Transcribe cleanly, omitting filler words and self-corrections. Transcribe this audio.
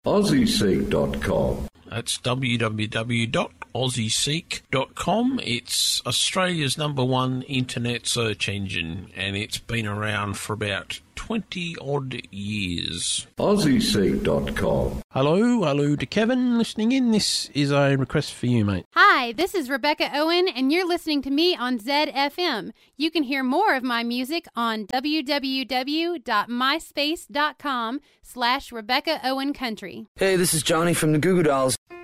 AussieSeek.com. That's www.aussieseek.com. It's Australia's #1 internet search engine, and it's been around for about 20-odd years. AussieSeek.com. Hello to Kevin listening in. This is a request for you, mate. Hi, this is Rebecca Owen, and you're listening to me on ZFM. You can hear more of my music on www.myspace.com/Rebecca Owen Country. Hey, this is Johnny from the Goo Goo Dolls.